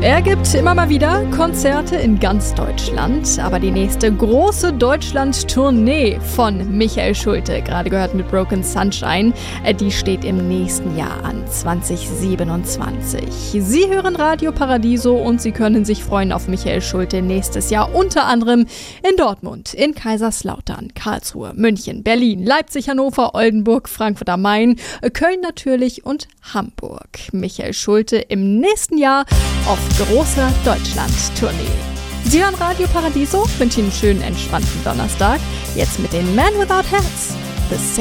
Er gibt immer mal wieder Konzerte in ganz Deutschland, aber die nächste große Deutschland-Tournee von Michael Schulte, gerade gehört mit Broken Sunshine, die steht im nächsten Jahr an, 2027. Sie hören Radio Paradiso und Sie können sich freuen auf Michael Schulte nächstes Jahr, unter anderem in Dortmund, in Kaiserslautern, Karlsruhe, München, Berlin, Leipzig, Hannover, Oldenburg, Frankfurt am Main, Köln natürlich und Hamburg. Michael Schulte im nächsten Jahr auf großer Deutschland-Tournee. Sie hören Radio Paradiso, wünsche Ihnen einen schönen, entspannten Donnerstag. Jetzt mit den Man Without Hats, The Same.